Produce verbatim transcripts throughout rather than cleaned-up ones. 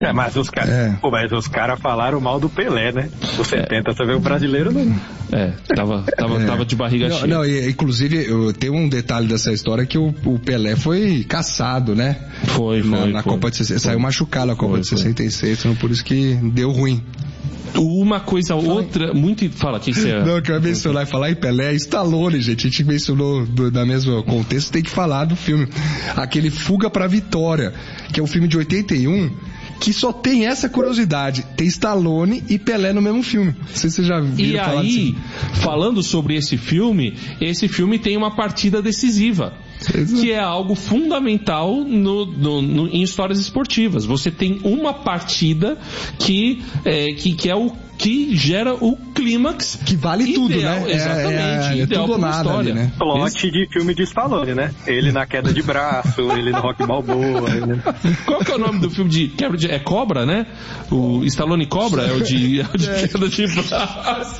É, mas os caras É. pô, mas os caras falaram mal do Pelé, né? Os setenta, você vê o brasileiro não. É, tava, tava, É. tava de barriga Não, cheia. não, e, inclusive, eu, tem um detalhe dessa história que o, o Pelé foi caçado, né? Foi, Na, foi. na foi. Copa de sessenta, saiu machucado na Copa Foi, de foi. sessenta e seis, então por isso que deu ruim. Uma coisa, outra, muito... Fala, o que você... Não, que eu ia mencionar e falar em Pelé, Stallone, gente, a gente mencionou do, da mesma contexto, tem que falar do filme. Aquele Fuga pra Vitória, que é um filme de oitenta e um, que só tem essa curiosidade, tem Stallone e Pelé no mesmo filme. Não sei se vocês já viram E falar aí, disso. falando sobre esse filme, esse filme tem uma partida decisiva, que é algo fundamental no, no, no, em histórias esportivas. Você tem uma partida que é, que, que é o que gera o clímax. Que vale tudo, ideal, né? É- Exatamente, é- é ideal tudo ou pra uma nada história. ali, né? Plot de filme de Stallone, né? Ele na queda de braço, ele no Rock Balboa. Ele... Qual que é o nome do filme de quebra de... É Cobra, né? O Stallone Cobra é o de, é o de queda de braço.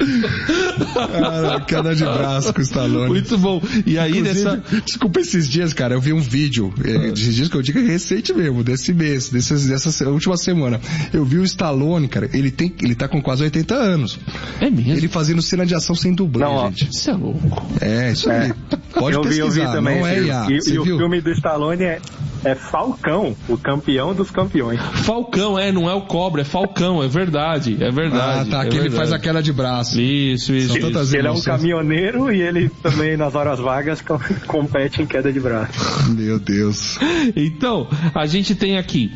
Cara, queda de braço com o Stallone. Muito bom. E aí, Inclusive, nessa... desculpa, esses dias, cara, eu vi um vídeo, é, esses dias que eu digo é recente mesmo, desse mês, dessas, dessa se- última semana. Eu vi o Stallone, cara, ele tem, ele tá com quase oitenta anos. É mesmo? Ele fazendo cena de ação sem dublê, Não, ó. gente. Isso é louco. É, isso aí. Pode eu vi, eu pesquisar, vi também. não é viu? I A. E, Você e o viu? filme do Stallone é, é Falcão, o campeão dos campeões. Falcão, é, não é o Cobra, é Falcão, é verdade, é Ah, verdade. tá, é que ele verdade. faz a queda de braço. Isso, isso. São isso. tantas Ele é um emoções. caminhoneiro e ele também, nas horas vagas, com- compete em queda de braço. Meu Deus. Então, a gente tem aqui,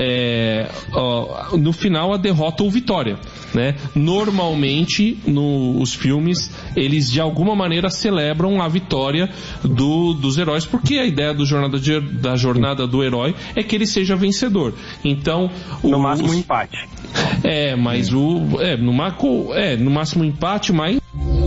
é, ó, no final, a derrota ou vitória, né? Normalmente, nos filmes, eles de alguma maneira celebram a vitória do, dos heróis, porque a ideia do jornada de- da jornada do herói é que ele seja vencedor. Então, No o- máximo os- um empate. É, mas o. É, no, marco, é, no máximo empate, mas.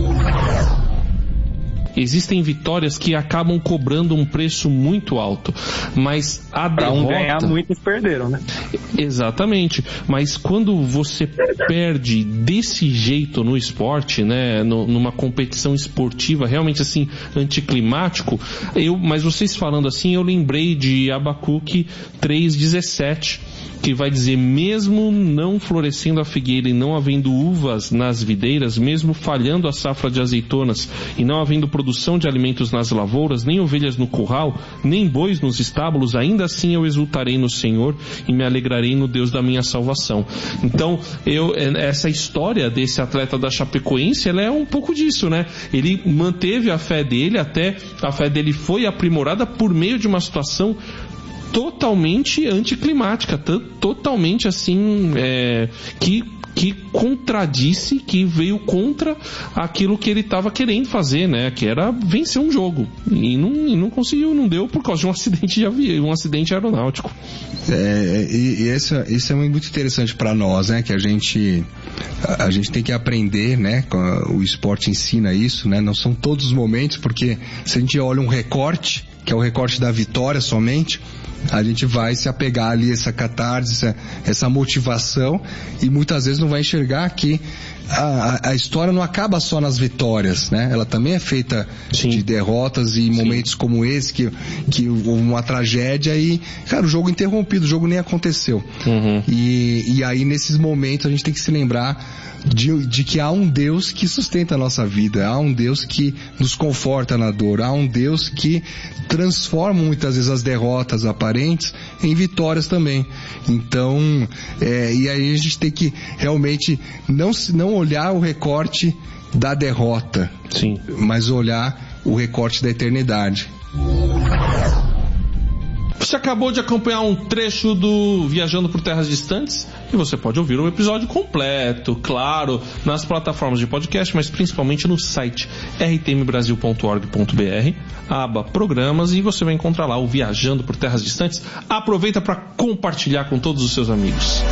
Existem vitórias que acabam cobrando um preço muito alto, mas a Pra derrota... um ganhar, muitos perderam, né? Exatamente, mas quando você perde desse jeito no esporte, né, no, numa competição esportiva realmente assim, anticlimático, eu, mas vocês falando assim, eu lembrei de Abacuque três dezessete, que vai dizer, mesmo não florescendo a figueira e não havendo uvas nas videiras, mesmo falhando a safra de azeitonas e não havendo produção de alimentos nas lavouras, nem ovelhas no curral, nem bois nos estábulos, ainda assim eu exultarei no Senhor e me alegrarei no Deus da minha salvação. Então, eu, essa história desse atleta da Chapecoense, ela é um pouco disso, né? Ele manteve a fé dele, até a fé dele foi aprimorada por meio de uma situação totalmente anticlimática, t- totalmente assim, é, que, que contradisse, que veio contra aquilo que ele estava querendo fazer, né? Que era vencer um jogo. E não, e não conseguiu, não deu por causa de um acidente de avião, um acidente aeronáutico. É, e, e isso, isso é muito interessante para nós, né? Que a gente, a, a gente tem que aprender, né? com a- O esporte ensina isso, né? Não são todos os momentos, porque se a gente olha um recorte, que é o recorte da vitória somente, a gente vai se apegar ali a essa catarse, essa, essa motivação, e muitas vezes não vai enxergar que a, a, a história não acaba só nas vitórias, né? Ela também é feita Sim. de derrotas e momentos como esse, que, que houve uma tragédia e, cara, o jogo interrompido, o jogo nem aconteceu. Uhum. E, e aí nesses momentos a gente tem que se lembrar de, de que há um Deus que sustenta a nossa vida, há um Deus que nos conforta na dor, há um Deus que transforma muitas vezes as derrotas aparentes em vitórias também. Então, é, e aí a gente tem que realmente não, não olhar o recorte da derrota, Sim. mas olhar o recorte da eternidade. Você acabou de acompanhar um trecho do Viajando por Terras Distantes e você pode ouvir o episódio completo, claro, nas plataformas de podcast, mas principalmente no site r t m brasil ponto org ponto b r, aba Programas, e você vai encontrar lá o Viajando por Terras Distantes. Aproveita para compartilhar com todos os seus amigos.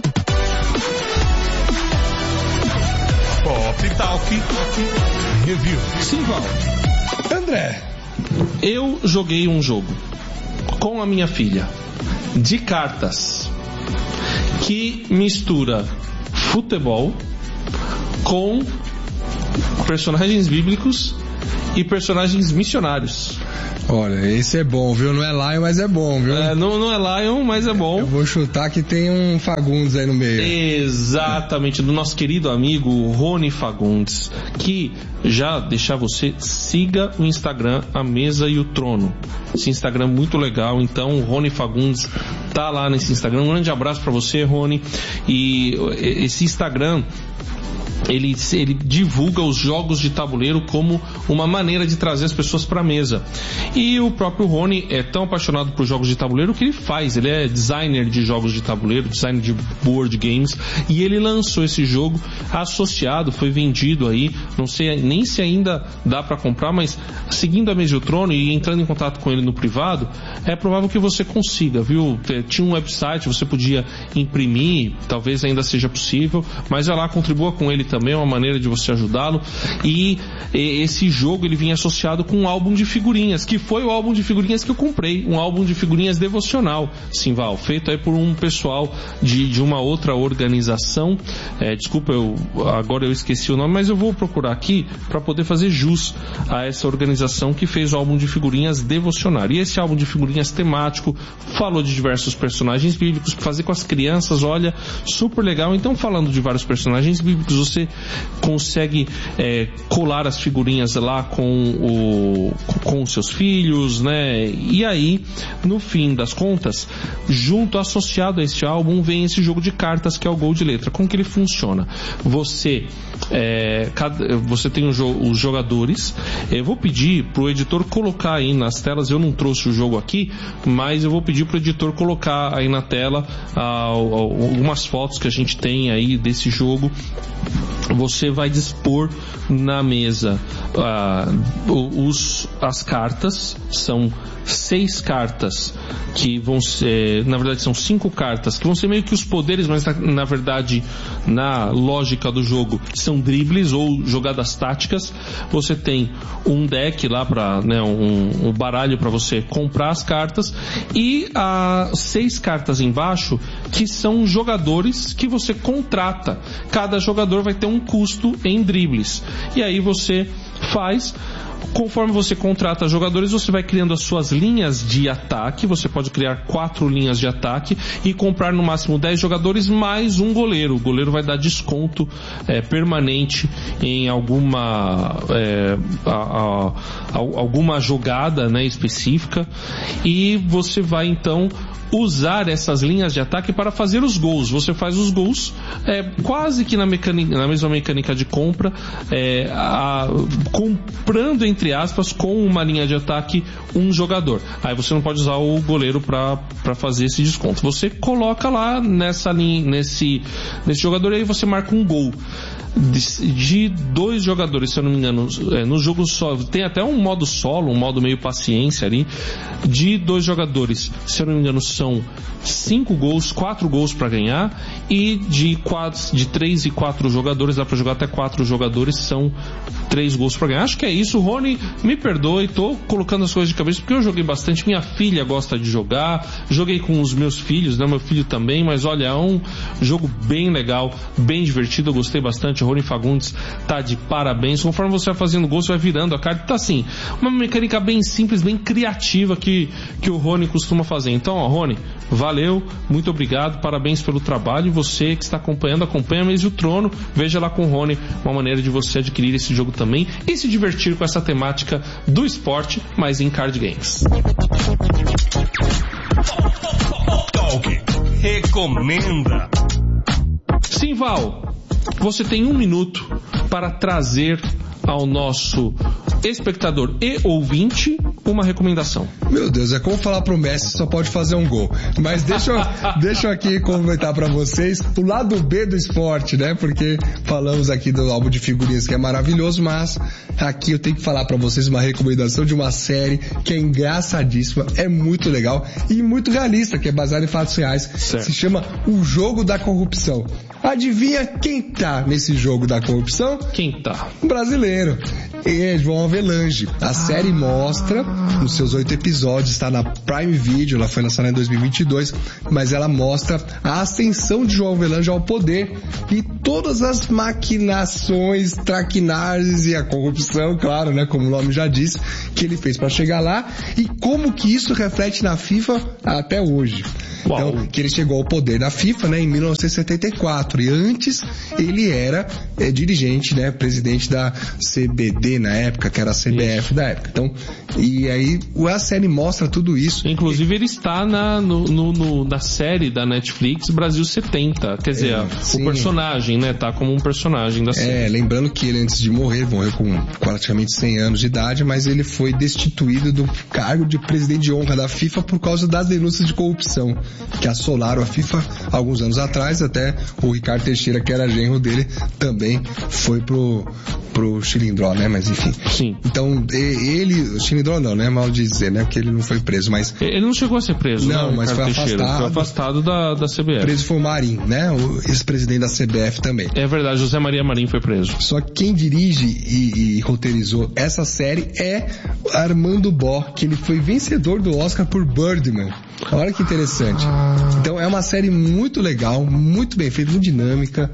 Pop Talk Review. Simval, André, eu joguei um jogo com a minha filha de cartas que mistura futebol com personagens bíblicos e personagens missionários. Olha, esse é bom, viu? Não é Lion, mas é bom, viu? É, não, não é Lion, mas é bom. Eu vou chutar que tem um Fagundes aí no meio. Exatamente, do nosso querido amigo Rony Fagundes, que já deixar você, siga o Instagram A Mesa e o Trono. Esse Instagram é muito legal, então o Rony Fagundes tá lá nesse Instagram. Um grande abraço pra você, Rony. E esse Instagram, Ele, ele divulga os jogos de tabuleiro como uma maneira de trazer as pessoas para a mesa. E o próprio Rony é tão apaixonado por jogos de tabuleiro que ele faz. Ele é designer de jogos de tabuleiro, designer de board games, e ele lançou esse jogo associado, foi vendido aí, não sei nem se ainda dá para comprar, mas seguindo a Mesa e o Trono e entrando em contato com ele no privado, é provável que você consiga, viu? Tinha um website, você podia imprimir, talvez ainda seja possível, mas vai lá, contribua com ele também, é uma maneira de você ajudá-lo. E esse jogo ele vinha associado com um álbum de figurinhas, que foi o álbum de figurinhas que eu comprei, um álbum de figurinhas devocional, Simval, feito aí por um pessoal de, de uma outra organização. É, desculpa, eu, agora eu esqueci o nome, mas eu vou procurar aqui para poder fazer jus a essa organização que fez o álbum de figurinhas devocional. E esse álbum de figurinhas temático falou de diversos personagens bíblicos, fazer com as crianças, olha, super legal. Então, falando de vários personagens bíblicos, você consegue é, colar as figurinhas lá com o com os seus filhos, né? E aí, no fim das contas, junto, associado a este álbum, vem esse jogo de cartas que é o Gol de Letra. Como que ele funciona? Você é, cada, você tem os jo- jogadores. Eu vou pedir pro editor colocar aí nas telas, eu não trouxe o jogo aqui, mas eu vou pedir pro editor colocar aí na tela ah, algumas fotos que a gente tem aí desse jogo. Você vai dispor na mesa uh, os, as cartas, são seis cartas que vão ser, na verdade são cinco cartas que vão ser meio que os poderes, mas na, na verdade na lógica do jogo são dribles ou jogadas táticas. Você tem um deck lá para, né, um, um baralho para você comprar as cartas e uh, seis cartas embaixo que são jogadores que você contrata. Cada jogador vai ter um custo em dribles e aí você faz. Conforme você contrata jogadores, você vai criando as suas linhas de ataque. Você pode criar quatro linhas de ataque e comprar no máximo dez jogadores mais um goleiro. O goleiro vai dar desconto é, permanente em alguma é, a, a, a, alguma jogada, né, específica, e você vai então usar essas linhas de ataque para fazer os gols. Você faz os gols é, quase que na, mecânica, na mesma mecânica de compra, é, a, comprando entre aspas com uma linha de ataque um jogador. Aí você não pode usar o goleiro para fazer esse desconto. Você coloca lá nessa linha, nesse, nesse jogador, e aí você marca um gol de, de dois jogadores, se eu não me engano, é, no jogo só tem até um modo solo, um modo meio paciência ali, de dois jogadores, se eu não me engano são cinco gols, quatro gols para ganhar, e de quatro, de três e quatro jogadores, dá para jogar até quatro jogadores, são três gols para ganhar. Acho que é isso. Rony, me perdoe, tô colocando as coisas de cabeça porque eu joguei bastante, minha filha gosta de jogar, joguei com os meus filhos, né, meu filho também, mas olha, é um jogo bem legal, bem divertido, eu gostei bastante. O Rony Fagundes tá de parabéns. Conforme você vai fazendo gol, você vai virando a carta, tá assim, uma mecânica bem simples, bem criativa que, que o Rony costuma fazer. Então, ó, Rony, valeu, muito obrigado, parabéns pelo trabalho. E você que está acompanhando, acompanha a Mesa e o Trono, veja lá com o Rony uma maneira de você adquirir esse jogo também e se divertir com essa temática do esporte, mas em card games. Talk recomenda. Simval, você tem um minuto para trazer ao nosso espectador e ouvinte uma recomendação. Meu Deus, é como falar pro Messi só pode fazer um gol. Mas deixa eu, deixa eu aqui comentar pra vocês o lado B do esporte, né? Porque falamos aqui do álbum de figurinhas que é maravilhoso, mas aqui eu tenho que falar pra vocês uma recomendação de uma série que é engraçadíssima, é muito legal e muito realista, que é baseada em fatos reais. Certo. Se chama O Jogo da Corrupção. Adivinha quem tá nesse jogo da corrupção? Quem tá? Um brasileiro. É João Avelange. A ah. série mostra, nos seus oito episódios, está na Prime Video, ela foi lançada em dois mil e vinte e dois, mas ela mostra a ascensão de João Avelange ao poder e todas as maquinações, traquinagens e a corrupção, claro, né, como o nome já diz, que ele fez para chegar lá e como que isso reflete na FIFA até hoje. Uau. Então, que ele chegou ao poder da FIFA, né, em mil novecentos e setenta e quatro, e antes ele era é, dirigente, né, presidente da C B D na época, que era a C B F isso. da época. Então, e aí a série mostra tudo isso. Inclusive ele está na, no, no, no, na série da Netflix Brasil setenta, quer dizer, é, o sim. personagem, né, tá como um personagem da série. É, lembrando que ele antes de morrer, morreu com praticamente cem anos de idade, mas ele foi destituído do cargo de presidente de honra da FIFA por causa das denúncias de corrupção que assolaram a FIFA alguns anos atrás. Até o Ricardo Teixeira, que era genro dele, também foi pro pro Chilindró, né, mas enfim. Sim. Então, ele, o Chilindró não, né, mal de dizer, né, porque ele não foi preso, mas... Ele não chegou a ser preso, não, né, mas foi Teixeira. afastado. Foi afastado da, da C B F. Preso foi o Marinho, né, o ex-presidente da C B F também. É verdade, José Maria Marinho foi preso. Só que quem dirige e, e roteirizou essa série é Armando Bó, que ele foi vencedor do Oscar por Birdman. Olha que interessante. Ah. Então é uma série muito legal, muito bem feita, muito dinâmica,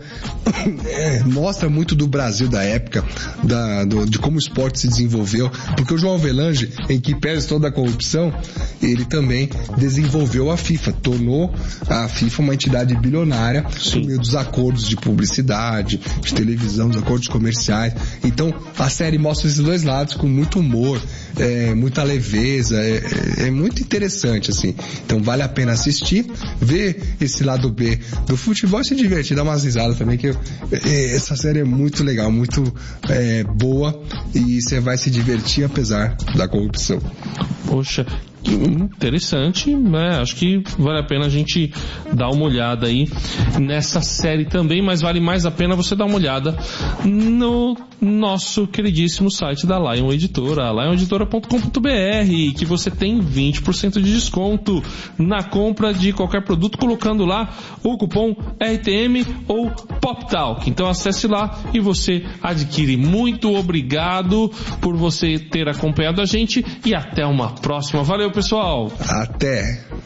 é, mostra muito do Brasil da época, da, do, de como o esporte se desenvolveu, porque o João Avelange, em que pese toda a corrupção, ele também desenvolveu a FIFA, tornou a FIFA uma entidade bilionária, Sim. por meio dos acordos de publicidade, de televisão, dos acordos comerciais. Então a série mostra esses dois lados com muito humor, é, muita leveza, é, é muito interessante, assim. Então vale a pena assistir, ver esse lado B do futebol e se divertir, dar umas risadas também, que eu, essa série é muito legal, muito é, boa, e você vai se divertir apesar da corrupção. Poxa, interessante, né? Acho que vale a pena a gente dar uma olhada aí nessa série também, mas vale mais a pena você dar uma olhada no nosso queridíssimo site da Lion Editora, lion editora ponto com ponto b r, que você tem vinte por cento de desconto na compra de qualquer produto colocando lá o cupom R T M ou PopTalk. Então acesse lá e você adquire. Muito obrigado por você ter acompanhado a gente e até uma próxima. Valeu, pessoal. Até.